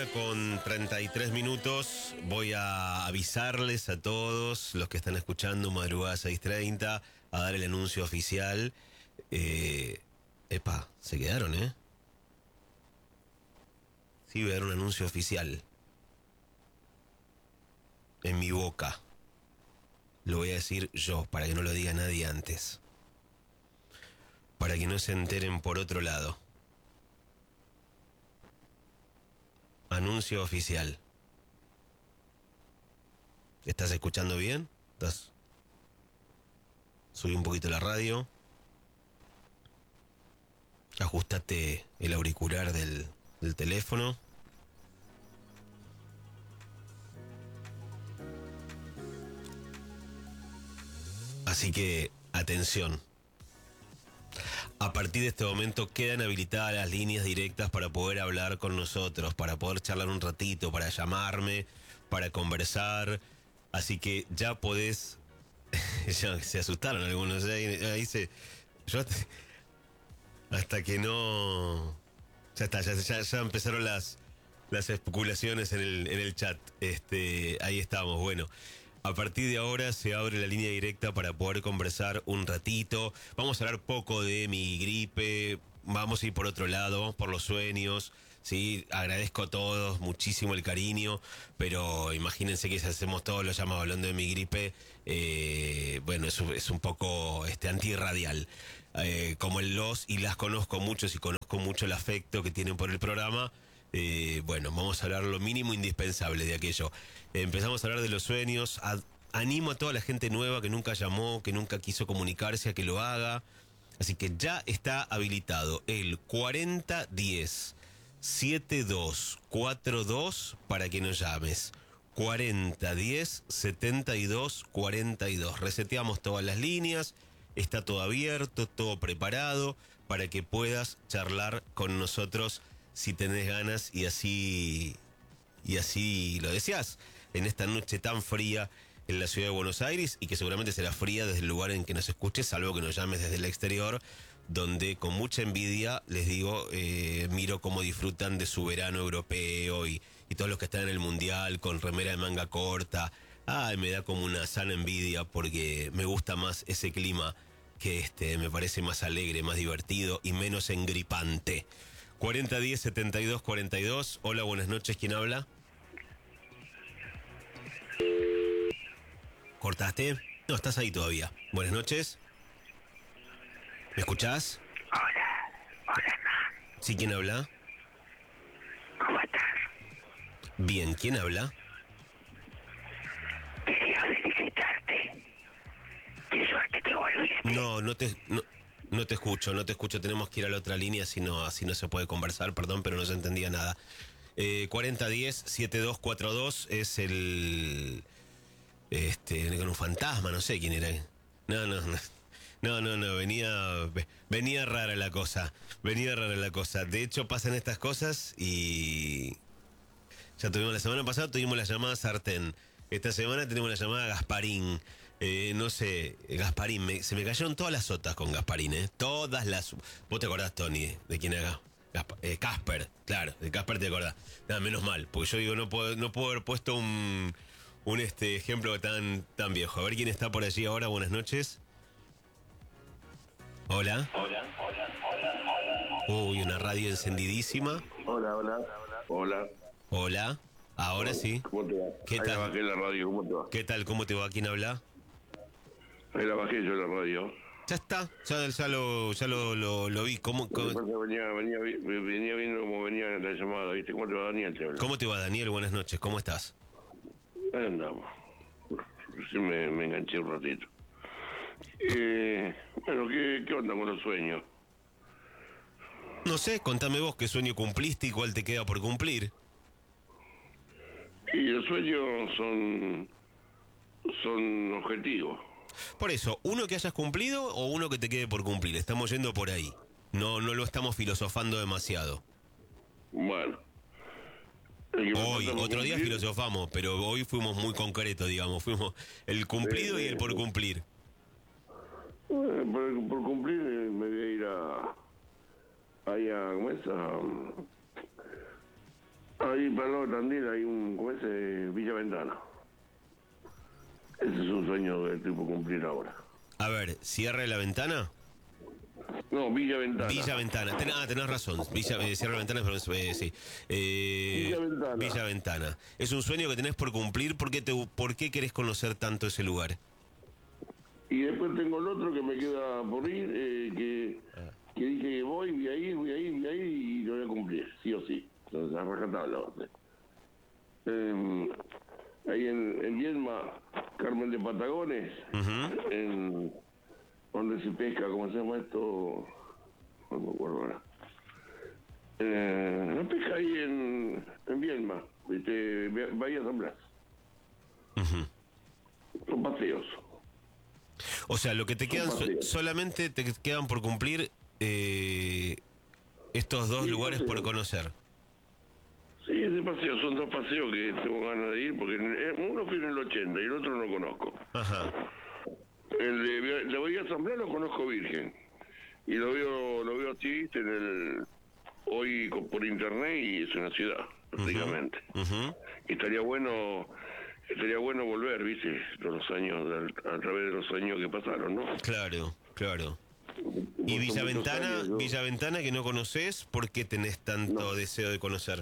con 33 minutos. Voy a avisarles a todos los que están escuchando Madrugada 6:30 a dar el anuncio oficial. Se quedaron, ¿eh? Sí, voy a dar un anuncio oficial. En mi boca. Lo voy a decir yo, para que no lo diga nadie antes. Para que no se enteren por otro lado. Anuncio oficial. ¿Estás escuchando bien? Subí un poquito la radio. Ajustate el auricular del teléfono. Así que, atención. A partir de este momento quedan habilitadas las líneas directas para poder hablar con nosotros, para poder charlar un ratito, para llamarme, para conversar. Así que ya podés... ya se asustaron algunos. Hasta que no... Ya está, ya empezaron las especulaciones en el chat. Ahí estamos, bueno. A partir de ahora se abre la línea directa para poder conversar un ratito. Vamos a hablar poco de mi gripe. Vamos a ir por otro lado, por los sueños. Sí, agradezco a todos muchísimo el cariño, pero imagínense que si hacemos todos los llamados hablando de mi gripe, bueno, eso es un poco antirradial. Como los y las conozco muchos y conozco mucho el afecto que tienen por el programa. Bueno, vamos a hablar lo mínimo indispensable de aquello. Empezamos a hablar de los sueños. Animo a toda la gente nueva que nunca llamó, que nunca quiso comunicarse, a que lo haga. Así que ya está habilitado el 4010 7242 para que nos llames. 4010 7242. Reseteamos todas las líneas. Está todo abierto, todo preparado para que puedas charlar con nosotros si tenés ganas y así lo deseás en esta noche tan fría en la ciudad de Buenos Aires, y que seguramente será fría desde el lugar en que nos escuches, salvo que nos llames desde el exterior, donde con mucha envidia, les digo, miro cómo disfrutan de su verano europeo y todos los que están en el Mundial con remera de manga corta. Ay, me da como una sana envidia porque me gusta más ese clima que me parece más alegre, más divertido y menos engripante. 4010 7242. Hola, buenas noches, ¿quién habla? ¿Cortaste? No, estás ahí todavía. Buenas noches. ¿Me escuchás? Hola, ma. ¿Sí, quién habla? ¿Cómo estás? Bien, ¿quién habla? Quería felicitarte. Qué suerte que volviste. No te escucho. Tenemos que ir a la otra línea, así no se puede conversar, perdón, pero no se entendía nada. 4010 7242 es el... con un fantasma, no sé quién era. No, venía rara la cosa. De hecho, pasan estas cosas y... Ya tuvimos la semana pasada, tuvimos la llamada Sartén. Esta semana tenemos la llamada Gasparín. No sé, Gasparín, se me cayeron todas las sotas con Gasparín, todas las... ¿Vos te acordás, Tony, de quién era? Casper, claro, de Casper te acordás. Nada, menos mal, porque yo digo, no puedo haber puesto un ejemplo tan viejo. A ver quién está por allí ahora, buenas noches. Hola. Uy, una radio encendidísima. Hola. Ahora sí. ¿Cómo te va? ¿Qué Ahí tal? la bajé la radio, ¿cómo te va? ¿Qué tal? ¿Cómo te va? ¿Quién habla? Ahí la bajé yo la radio. Ya está, ya lo vi. ¿Cómo Venía viendo cómo venía la llamada, ¿viste? ¿Cómo te va, Daniel? Te habla. te va, Daniel? Buenas noches, ¿cómo estás? Ahí andamos. Recién me enganché un ratito. Bueno, ¿qué onda con los sueños? No sé, contame vos qué sueño cumpliste y cuál te queda por cumplir. Y los sueños son objetivos. Por eso, uno que hayas cumplido o uno que te quede por cumplir. Estamos yendo por ahí. No lo estamos filosofando demasiado. Bueno. Hoy, otro día filosofamos, pero hoy fuimos muy concretos, digamos. Fuimos el cumplido y el por cumplir. Por cumplir me voy a ir ¿cómo es? Ahí para el lado de Tandil hay ¿cómo es? Villa Ventana. Ese es un sueño que estoy por cumplir ahora. A ver, ¿cierre la ventana? No, Villa Ventana. Villa Ventana. Tenés razón. Cierre la ventana, pero sí. Villa Ventana. Villa Ventana. Es un sueño que tenés por cumplir. ¿Por qué querés conocer tanto ese lugar? Y después tengo el otro que me queda por ir, que dije que voy a ir y lo voy a cumplir, sí o sí. Entonces, a rajatabla, ahí en Viedma, Carmen de Patagones, donde se pesca, ¿cómo se llama esto? No me acuerdo ahora. La pesca ahí en Viedma, Bahía San Blas. Son paseos. O sea, lo que te quedan, solamente te quedan por cumplir estos dos lugares por conocer. Sí, ese paseo, son dos paseos que tengo ganas de ir, porque uno fui en el 80 y el otro no conozco. Ajá. El de Bahía San Blas lo conozco virgen. Y lo veo así, ¿viste? Hoy por internet y es una ciudad, prácticamente. Y estaría bueno volver, ¿viste? Los años, a través de los años que pasaron, ¿no? Claro. Y Villa Ventana que no conoces, ¿por qué tenés tanto deseo de conocer?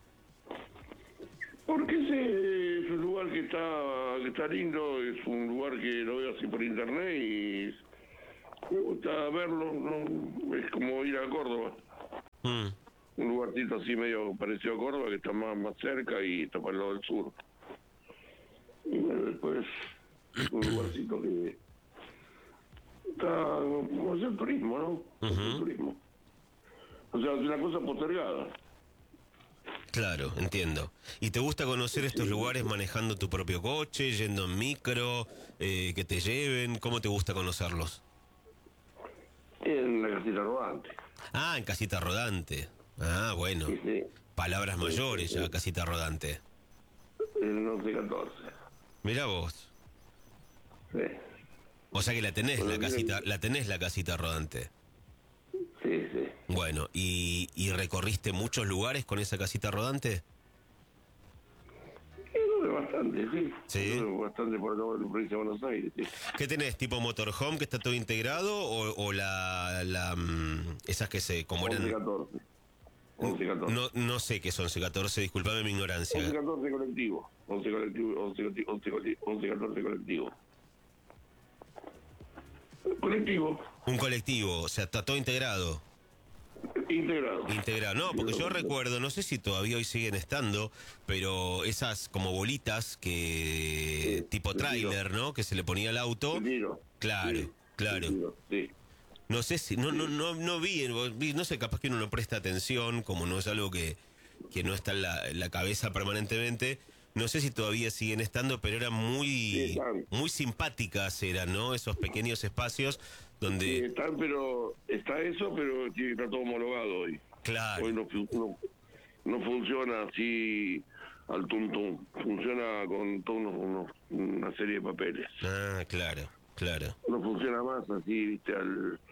Porque ese es un lugar que está lindo, es un lugar que lo veo así por internet y me gusta verlo, ¿no? Es como ir a Córdoba. Un lugarcito así medio parecido a Córdoba, que está más cerca y está para el lado del sur. Y bueno, después un lugarcito que está como hacer turismo, ¿no? Turismo. O sea, es una cosa postergada. Claro, entiendo. ¿Y te gusta conocer estos lugares manejando tu propio coche, yendo en micro, que te lleven? ¿Cómo te gusta conocerlos? En la casita rodante. Ah, en casita rodante. Ah, bueno. Sí. Palabras mayores ya, casita rodante. En 11-14. Mirá vos. Sí. O sea que la tenés la casita rodante. Sí. Bueno, ¿y recorriste muchos lugares con esa casita rodante? Bastante, sí. Sí. Bastante por acá en la provincia de Buenos Aires, sí. ¿Qué tenés? ¿Tipo motorhome que está todo integrado o esas que se como eran? 11-14. No sé qué son C14, disculpame mi ignorancia. 11-14 colectivo. 11-14 colectivo. Colectivo. Un colectivo, o sea, está todo integrado. Integrado. No, porque yo recuerdo, no sé si todavía hoy siguen estando, pero esas como bolitas que Sí, tipo tráiler, ¿no? Que se le ponía al auto. Claro. Sí. No sé si, no vi, no sé, capaz que uno no presta atención, como no es algo que no está en la cabeza permanentemente. No sé si todavía siguen estando, pero eran muy simpáticas, eran, ¿no? Esos pequeños espacios donde... Sí, están, pero está eso, pero está todo homologado hoy. Claro. Hoy no funciona así al tuntún, funciona con toda una serie de papeles. Ah, claro. No funciona más así, viste, al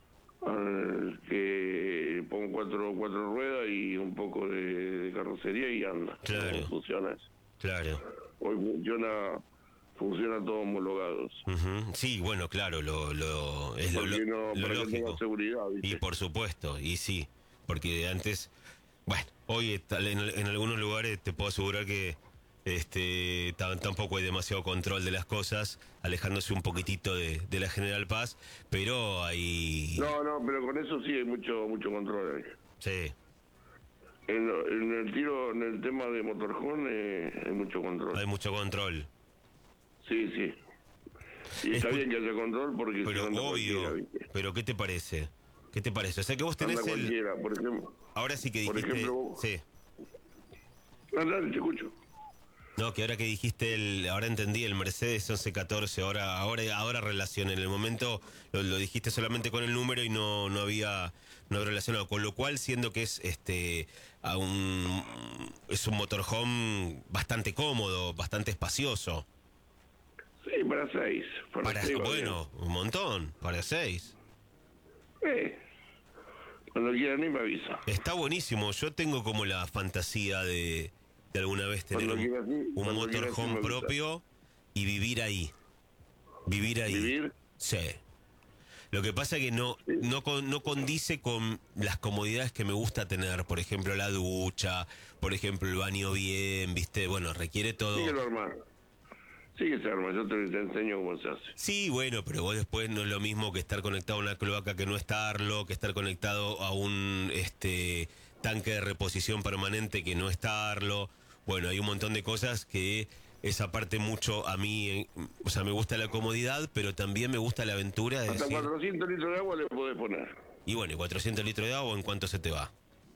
que pongo cuatro ruedas y un poco de carrocería y anda. Claro. No funciona eso. Claro. Hoy funciona todo homologados. Sí, bueno, claro, es lo para que tenga lógico. seguridad, ¿viste? Y por supuesto, y sí, porque antes, bueno, hoy en algunos lugares te puedo asegurar que tampoco hay demasiado control de las cosas, alejándose un poquitito de la General Paz, pero hay... No, pero con eso sí hay mucho control ahí. Sí. En el tema de motorhome hay mucho control. Hay mucho control. Sí. Y está bien que haya control porque... Pero si no obvio, pero ¿qué te parece? O sea que vos tenés cualquiera, por ejemplo. Ahora sí que dijiste... Por ejemplo, vos... Sí. Dale, te escucho. No, que ahora que dijiste ahora entendí el Mercedes 1114, ahora relacioné. En el momento lo dijiste solamente con el número y no había relacionado, con lo cual siendo que es es un motorhome bastante cómodo, bastante espacioso. Sí, para 6. Bueno, un montón, para 6. Cuando quieran ni me avisa. Está buenísimo. Yo tengo como la fantasía de alguna vez tener Cuando quieras, sí, un cuando quieras, sí, motorhome me avisa. propio y vivir ahí. Vivir ahí. ¿Vivir? Sí. Lo que pasa es que no condice con las comodidades que me gusta tener. Por ejemplo, la ducha, por ejemplo, el baño bien, ¿viste? Bueno, requiere todo. Sí que lo armás. Sí que se arma, yo te enseño cómo se hace. Sí, bueno, pero vos después no es lo mismo que estar conectado a una cloaca que no estarlo, que estar conectado a un tanque de reposición permanente que no estarlo. Bueno, hay un montón de cosas que esa parte mucho a mí, o sea, me gusta la comodidad, pero también me gusta la aventura de Hasta decir, 400 litros de agua le podés poner. y bueno, y 400 litros de agua, ¿en cuánto se te va?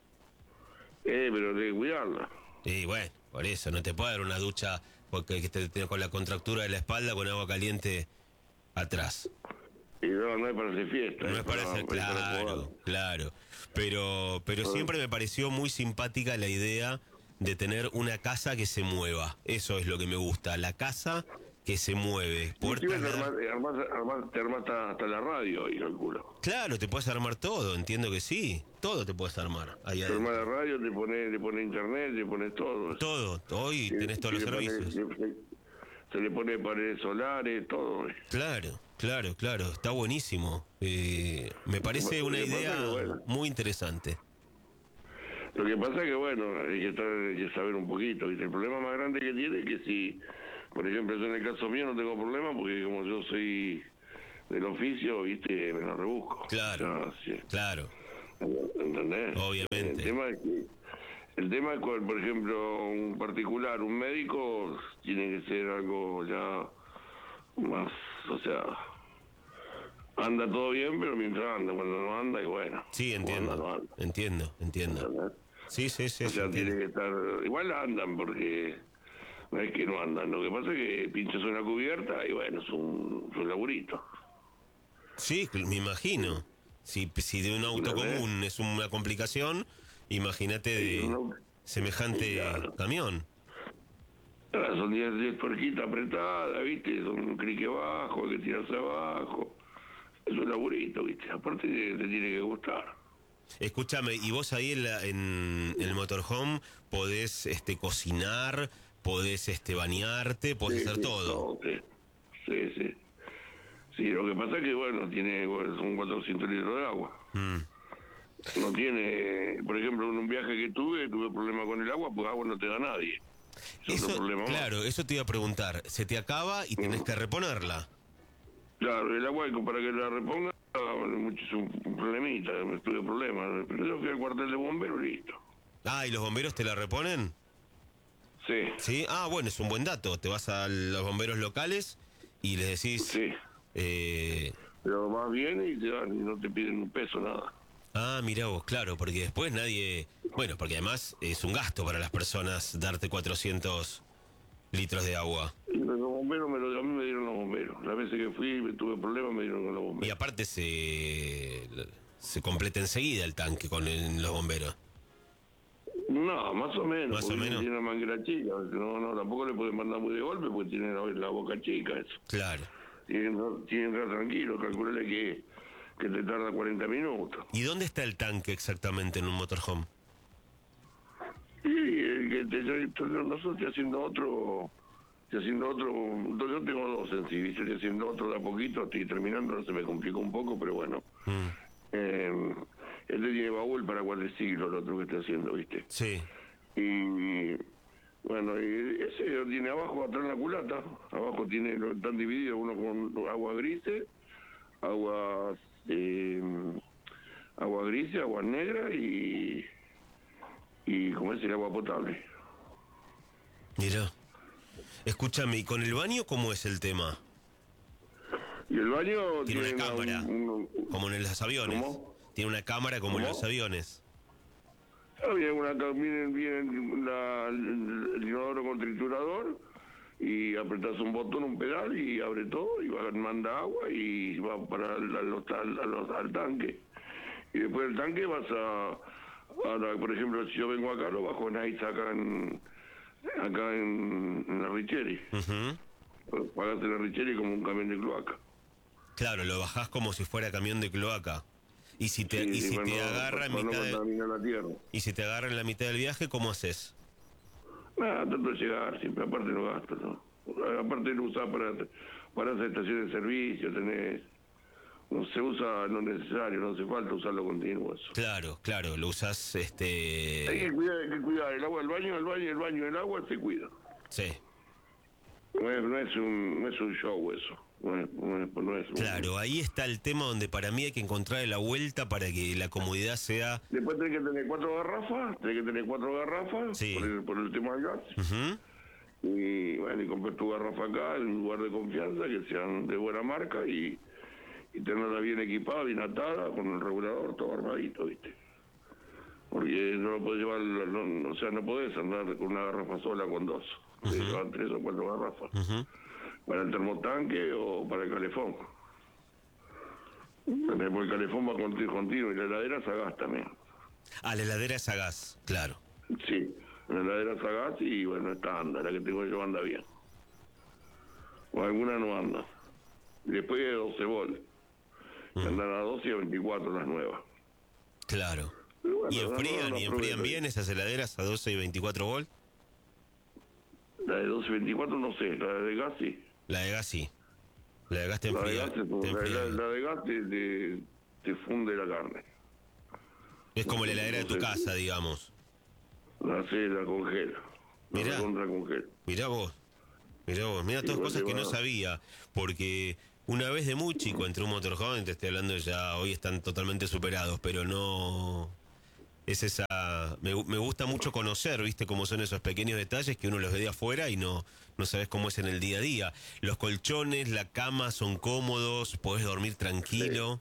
Pero hay que cuidarla. Y bueno, por eso, no te puede dar una ducha porque que te con la contractura de la espalda con agua caliente atrás. Y no es para hacer fiesta. No es para hacer, claro, claro. Pero siempre me pareció muy simpática la idea de tener una casa que se mueva. Eso es lo que me gusta, la casa que se mueve. Poder Te trasladar- armás hasta la radio y calculo. Claro, te puedes armar todo, entiendo que sí. Todo te puedes armar. Ahí Te adentro. armás la radio, te pones internet, te pones todo. Todo, hoy tenés todos los servicios. Se le pone paredes solares, todo. Claro, claro, claro, está buenísimo. Me parece una Lo que pasa idea que, bueno, muy interesante. Lo que pasa es que, bueno, hay que saber un poquito. ¿Viste? El problema más grande que tiene es que si, por ejemplo, yo en el caso mío no tengo problema porque como yo soy del oficio, ¿viste? Me lo rebusco. Claro, O sea, sí. claro, ¿Entendés? obviamente. El tema es que, por ejemplo, un particular, un médico, tiene que ser algo ya más, o sea, anda todo bien, pero mientras anda, cuando no anda, y bueno. Sí, cuando entiendo, anda, no anda, entiendo. ¿entendés? Sí, sí, sí, O sea, entiendo. tiene que estar, igual andan porque no es que no andan, lo que pasa es que pinchas una cubierta y bueno, es un laburito. Sí, me imagino. Si de un auto ¿Entendés? común es una complicación, imagínate de No, semejante claro. camión. Son 10 tuerquitas apretadas, ¿viste? Son un crique bajo, hay que tirarse abajo. Es un laburito, ¿viste? Aparte te tiene que gustar. Escúchame, ¿y vos ahí en el motorhome podés cocinar, podés bañarte, podés hacer todo? Sí, sí, sí. Sí, lo que pasa es que, bueno, son 400 litros de agua. Mm. No tiene, por ejemplo, en un viaje que tuve problema con el agua, pues agua no te da nadie. Es otro problema más. Claro, eso te iba a preguntar. Se te acaba y tenés que reponerla. Claro, el agua para que la reponga es un problemita, tuve problemas. Pero yo fui al cuartel de bomberos y listo. Ah, ¿y los bomberos te la reponen? Sí, Sí. Ah, bueno, es un buen dato. Te vas a los bomberos locales y les decís... sí. Pero vas bien y te dan y no te piden un peso, nada. Mirá vos, claro, porque después nadie... Bueno, porque además es un gasto para las personas darte 400 litros de agua. Y los bomberos, a mí me dieron los bomberos. Las veces que fui tuve problemas, me dieron con los Y bomberos. aparte se completa enseguida el tanque con los bomberos. No, más o menos. Más o porque menos. Tiene una manguera chica. No, tampoco le pueden mandar muy de golpe porque tiene la boca chica. Eso. Claro. Tienen que entrar tranquilo. Calculale que te tarda 40 minutos. ¿Y dónde está el tanque exactamente en un motorhome? Y nosotros estoy haciendo otro. Yo tengo dos en sí, ¿viste? Estoy haciendo otro de a poquito, estoy terminando, se me complicó un poco, pero bueno. Este tiene baúl para cuadriciclos, el otro que estoy haciendo, ¿viste? Sí. Y bueno, y ese tiene abajo, atrás en la culata, abajo están divididos uno con agua grises, agua grise, agua negra y como es el agua potable. Mira. Escúchame, ¿y con el baño cómo es el tema? Y el baño Tiene una cámara, un- como en los aviones. ¿Cómo? Tiene una cámara como en ¿Cómo? los aviones. Viene el inodoro con triturador y apretás un botón, un pedal y abre todo y manda agua y va para al tanque. Y después del tanque vas por ejemplo, si yo vengo acá, lo bajo en Aiza acá en la Richeri. Pagaste la Richeri como un camión de cloaca. Claro, lo bajás como si fuera camión de cloaca. Y si te, Sí, y si bueno, te agarra en para no mitad contaminar la tierra. y si te agarra en la mitad del viaje, ¿cómo haces? Nada, trato de llegar, siempre, aparte no gasto, ¿no? Aparte lo usás para hacer estaciones de servicio, tenés... No se usa lo necesario, no hace falta usarlo continuo eso. Claro, claro, lo usas, Hay que cuidar el agua, el baño, el agua se cuida. sí. No es un show eso. No es un... Claro, ahí está el tema donde para mí hay que encontrar la vuelta para que la comodidad sea... Después tenés que tener 4 garrafas, Sí. por el tema del gas. Ujú. Y bueno, y comprar tu garrafa acá en un lugar de confianza, que sean de buena marca y tenerla bien equipada, bien atada, con el regulador todo armadito, ¿viste? Porque no lo podés llevar, o sea, no podés andar con una garrafa sola con dos. Te llevan 3 o 4 garrafas. Ujú. Para el termotanque o para el calefón. Porque el calefón va continuo y la heladera es a gas también. Ah, la heladera es a gas, claro. Sí, la heladera es a gas y bueno, esta anda, la que tengo yo anda bien. O alguna no anda. Y después de 12 volt. Andan a 12 y a 24 las nuevas. Claro. Pero bueno, ¿Y enfrían, no enfrían bien esas heladeras a 12 y 24 volt? La de 12 y 24 no sé, la de gas sí. La de gas sí. La de gas te La de enfría. gas, te enfría. la de gas te funde la carne. Es como la heladera de tu casa, digamos. La congela. Mirá. La contra congela. Mirá vos. Mirá todas cosas que no sabía. Porque una vez de muy chico entré a un motorhome, te estoy hablando ya, hoy están totalmente superados, pero no... Es esa... Me gusta mucho conocer, ¿viste? Cómo son esos pequeños detalles que uno los ve de afuera y no sabes cómo es en el día a día. Los colchones, la cama son cómodos, podés dormir tranquilo.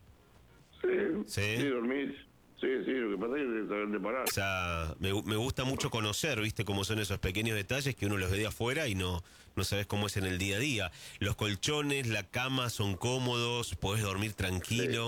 Sí, dormís. Sí, lo que pasa es que tenés que saber de parar. O sea, me gusta mucho conocer, ¿viste? Cómo son esos pequeños detalles que uno los ve de afuera y no sabes cómo es en el día a día. Los colchones, la cama son cómodos, podés dormir tranquilo.